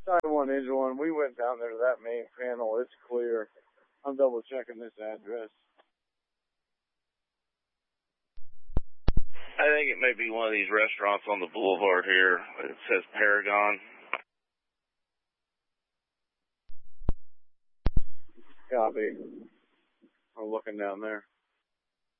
Taiwan is one. We went down there to that main panel. It's clear. I'm double checking this address. I think it may be one of these restaurants on the boulevard here. It says Paragon. Copy. I'm looking down there.